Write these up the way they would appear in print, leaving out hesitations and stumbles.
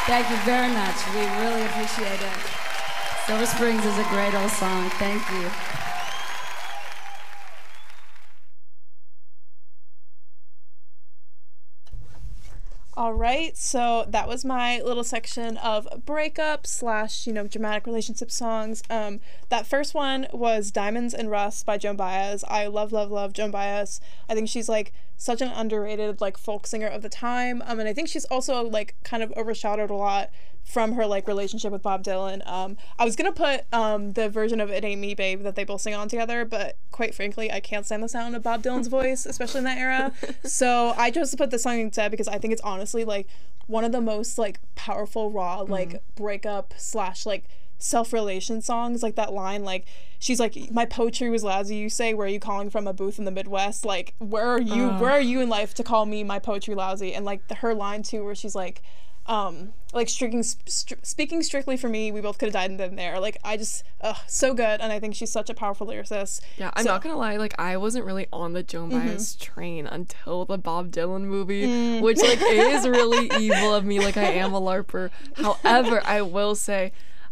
Thank you very much. We really appreciate it. Silver Springs is a great old song. Thank you. All right, so that was my little section of breakup slash, dramatic relationship songs. That first one was Diamonds and Rust by Joan Baez. I love Joan Baez. I think she's like such an underrated like folk singer of the time. And I think she's also like kind of overshadowed a lot from her like relationship with Bob Dylan. I was gonna put the version of It Ain't Me Babe that they both sing on together, but quite frankly I can't stand the sound of Bob Dylan's voice, especially in that era. So I chose to put this song instead because I think it's honestly like one of the most like powerful raw like breakup slash like self-relation songs. Like that line, like she's like, my poetry was lousy, you say, where are you calling from, a booth in the Midwest? Like where are you in life to call me my poetry lousy? And like her line too where she's like speaking strictly for me, we both could have died in there. Like I just so good, and I think she's such a powerful lyricist. Yeah, I'm not gonna lie, like I wasn't really on the Joan Baez train until the Bob Dylan movie, which like is really evil of me, like I am a LARPer. However, I will say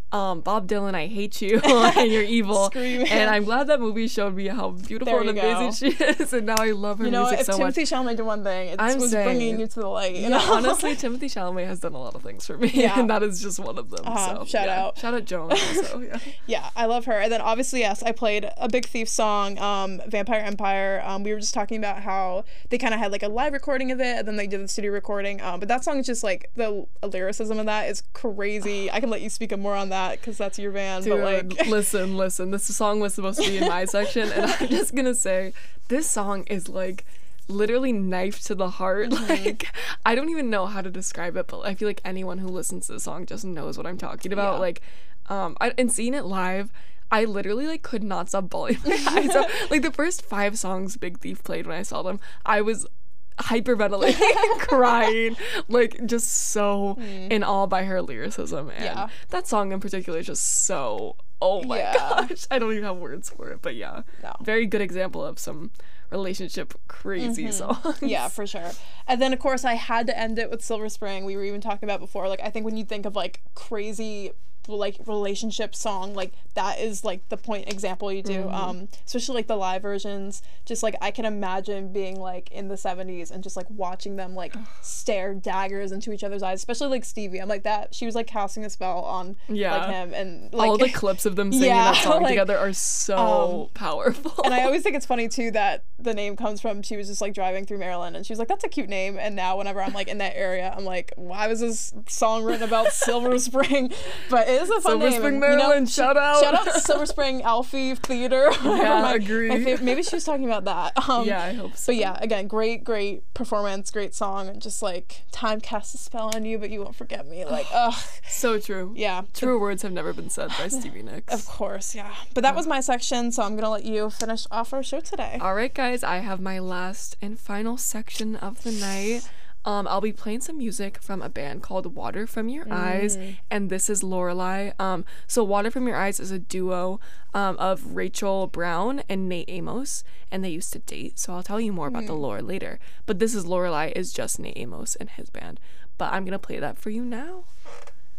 Bob Dylan, I hate you and you're evil. Screaming. And I'm glad that movie showed me how beautiful and amazing she is, and now I love her music so much. If Timothée Chalamet did one thing, it was bringing you to the light. You know? Honestly, Timothée Chalamet has done a lot of things for me, and that is just one of them. So shout out Joan also. Yeah, I love her. And then obviously, yes, I played a Big Thief song, Vampire Empire. We were just talking about how they kind of had like a live recording of it, and then they did the studio recording. But that song is just like the lyricism of that is crazy. I can let you speak more on that because that's your band. Dude, but like listen, this song was supposed to be in my section, and I'm just gonna say this song is like literally knife to the heart. Like I don't even know how to describe it, but I feel like anyone who listens to the song just knows what I'm talking about. Like and seeing it live, I literally like could not stop bawling my eyes out. Like the first 5 songs Big Thief played when I saw them, I was hyperventilating, crying, like just so in awe by her lyricism. And that song in particular is just so, oh my gosh, I don't even have words for it. But very good example of some relationship crazy songs. Yeah, for sure. And then of course I had to end it with Silver Spring. We were even talking about before, like I think when you think of like crazy like relationship song, like that is like the point example you do. Especially like the live versions, just like I can imagine being like in the 70s and just like watching them like stare daggers into each other's eyes, especially like Stevie. I'm like that she was like casting a spell on like him, and like all the clips of them singing that song together are so powerful. And I always think it's funny too that the name comes from, she was just like driving through Maryland and she was like, that's a cute name. And now whenever I'm like in that area, I'm like, why was this song written about Silver Spring? But it is a fun name. Silver Spring, Maryland, shout out to Silver Spring Alfie Theater. Yeah, agree. Maybe she was talking about that. Yeah, I hope so. But yeah, again, great performance, great song, and just like time casts a spell on you, but you won't forget me. Like, so true. Yeah. Truer words have never been said by Stevie Nicks. Of course, yeah. But that was my section, so I'm gonna let you finish off our show today. All right, guys, I have my last and final section of the night. I'll be playing some music from a band called Water From Your Eyes, and this is Lorelei. So Water From Your Eyes is a duo of Rachel Brown and Nate Amos, and they used to date, so I'll tell you more about the lore later. But this is Lorelei is just Nate Amos and his band. But I'm gonna play that for you now.